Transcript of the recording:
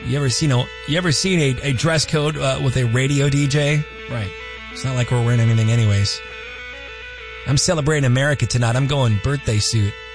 You ever seen a dress code with a radio DJ? Right. It's not like we're wearing anything anyways. I'm celebrating America tonight. I'm going birthday suit.